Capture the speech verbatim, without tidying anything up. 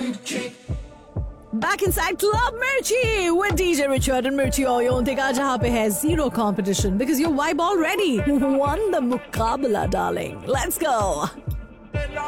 Back inside Club Mirchi with D J Richard and Mirchi Oyon. Dekha jahan pe hai zero competition because your vibe already won the mukabla, darling. Let's go.